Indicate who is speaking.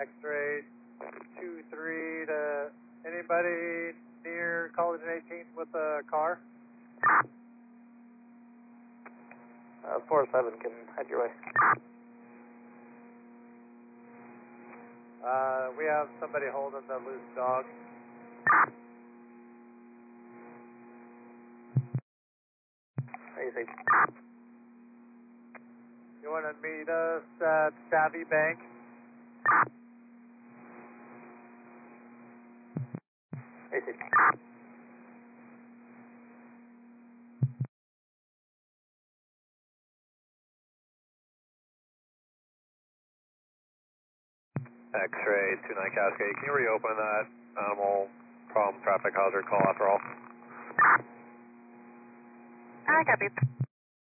Speaker 1: X-ray 2-3 to anybody near College and 18th with a car?
Speaker 2: 4-7 can head your way.
Speaker 1: We have somebody holding the loose dog.
Speaker 2: Easy.
Speaker 1: You want to meet us at Savvy Bank?
Speaker 2: Easy.
Speaker 3: X-ray 29 Cascade, can you reopen that animal problem traffic hazard call after all?
Speaker 4: I copy.